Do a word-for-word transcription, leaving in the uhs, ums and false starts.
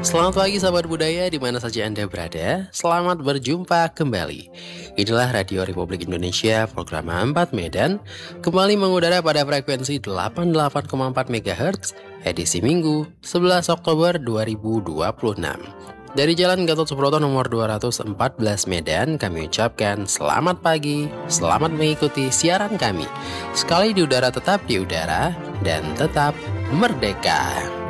Selamat pagi sahabat budaya di mana saja Anda berada. Selamat berjumpa kembali. Inilah Radio Republik Indonesia program empat Medan kembali mengudara pada frekuensi delapan puluh delapan koma empat megahertz edisi Minggu sebelas Oktober dua ribu dua puluh enam. Dari Jalan Gatot Subroto nomor dua ratus empat belas Medan, kami ucapkan selamat pagi, selamat mengikuti siaran kami. Sekali di udara tetap di udara dan tetap merdeka.